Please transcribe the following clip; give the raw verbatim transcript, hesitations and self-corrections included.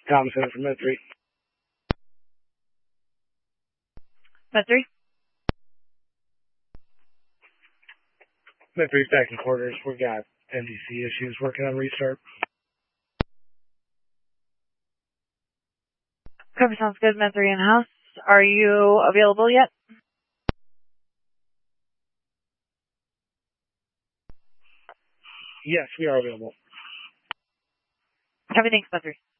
Thomas in from Med three. Med three? Med three's back in quarters. We got N D C issues working on restart. Copy, sounds good. Med three in-house. Are you available yet? Yes, we are available. Copy, thanks, Med three.